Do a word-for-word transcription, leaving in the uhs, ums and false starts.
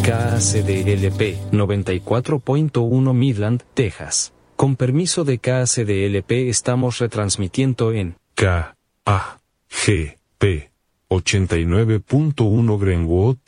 K A C D L P noventa y cuatro punto uno Midland, Texas. Con permiso de K A C D L P estamos retransmitiendo en K A G P ochenta y nueve punto uno Greenwood,